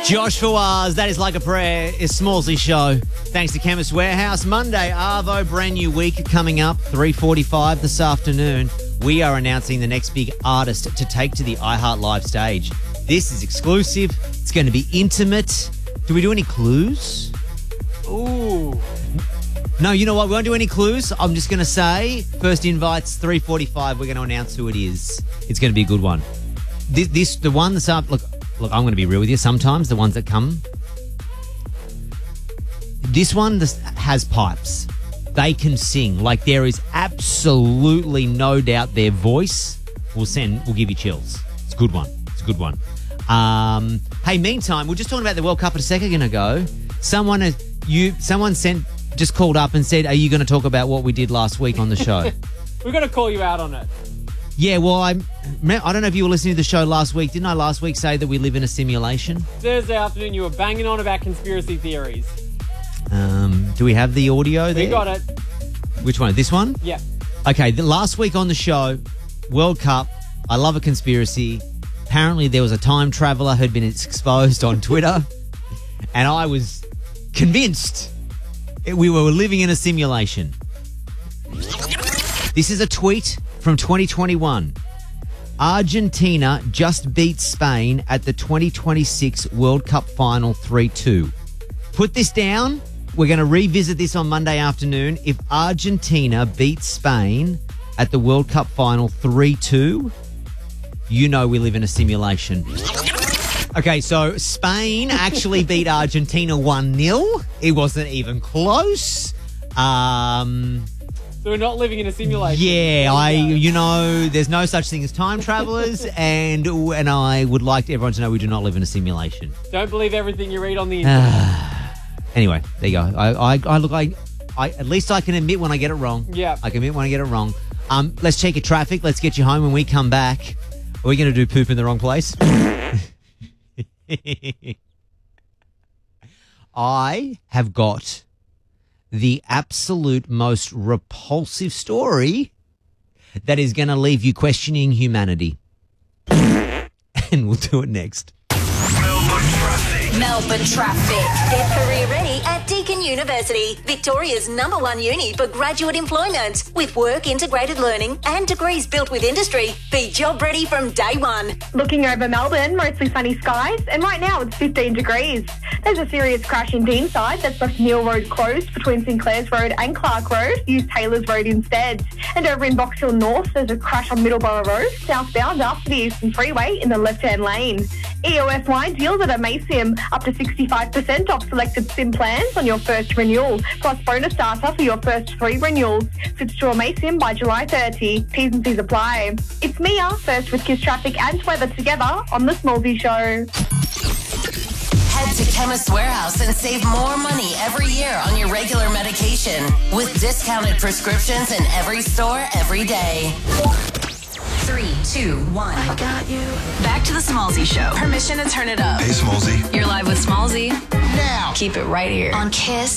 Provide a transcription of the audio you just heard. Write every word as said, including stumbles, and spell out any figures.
Josh Fawaz, that is Like a Prayer, is Smallsy Show. Thanks to Chemist Warehouse. Monday, Arvo, brand new week coming up, three forty-five this afternoon. We are announcing the next big artist to take to the iHeart Live stage. This is exclusive. It's going to be intimate. Do we do any clues? Ooh. No, you know what? We won't do any clues. I'm just going to say, first invite's three forty-five. We're going to announce who it is. It's going to be a good one. This, this the one that's up. Look, look. I'm going to be real with you. Sometimes the ones that come. This one this has pipes. They can sing. Like there is absolutely no doubt their voice will send. Will give you chills. It's a good one. It's a good one. Um, hey, meantime, we're just talking about the World Cup a second ago. Someone has you. Someone sent. Just called up and said, are you going to talk about what we did last week on the show? We're going to call you out on it. Yeah, well, I I don't know if you were listening to the show last week. Didn't I last week say that we live in a simulation? Thursday afternoon, you were banging on about conspiracy theories. Um, do we have the audio there? We got it. Which one? This one? Yeah. Okay, the last week on the show, World Cup, I love a conspiracy. Apparently there was a time traveller who had been exposed on Twitter, and I was convinced we were living in a simulation. This is a tweet from twenty twenty-one. Argentina just beat Spain at the twenty twenty-six World Cup final three two. Put this down. We're going to revisit this on Monday afternoon. If Argentina beats Spain at the World Cup final three two, you know we live in a simulation. Okay, so Spain actually beat Argentina one nil. It wasn't even close. Um, so we're not living in a simulation. Yeah, I, you know, there's no such thing as time travelers, and and I would like everyone to know we do not live in a simulation. Don't believe everything you read on the internet. Anyway, there you go. I, I, I look, I, I, at least I can admit when I get it wrong. Yeah. I can admit when I get it wrong. Um, let's check your traffic. Let's get you home. When we come back, are we going to do poop in the wrong place? I have got the absolute most repulsive story that is going to leave you questioning humanity. And we'll do it next. Melbourne Traffic. Melbourne Traffic. Get career ready at Deakin University, Victoria's number one uni for graduate employment. With work integrated learning and degrees built with industry, be job ready from day one. Looking over Melbourne, mostly sunny skies, and right now it's fifteen degrees. There's a serious crash in Deanside that's left Neil Road closed between St Clair's Road and Clark Road. Use Taylor's Road instead. And over in Box Hill North, there's a crash on Middleborough Road, southbound after the Eastern Freeway in the left-hand lane. E O S Line deals at Amacium, up to sixty-five percent off selected SIM plans on your first renewal, plus bonus data for your first three renewals. Switch to Amacium by July thirtieth. T's and C's apply. It's Mia, first with Kiss Traffic and weather together on The Smallsy Show. Head to Chemist Warehouse and save more money every year on your regular medication with discounted prescriptions in every store every day. Three, two, one. I got you. Back to the Smallsy Show. Permission to turn it up. Hey, Smallsy. You're live with Smallsy. Now. Keep it right here on Kiss